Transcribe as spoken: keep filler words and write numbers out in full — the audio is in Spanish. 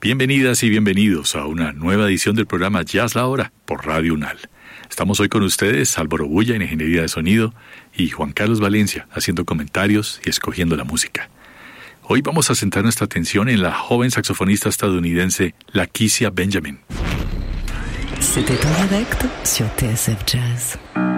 Bienvenidas y bienvenidos a una nueva edición del programa Jazz La Hora por Radio Unal. Estamos hoy con ustedes, Álvaro Bulla en Ingeniería de Sonido y Juan Carlos Valencia haciendo comentarios y escogiendo la música. Hoy vamos a centrar nuestra atención en la joven saxofonista estadounidense Lakecia Benjamin. C'était en direct sur T S F Jazz.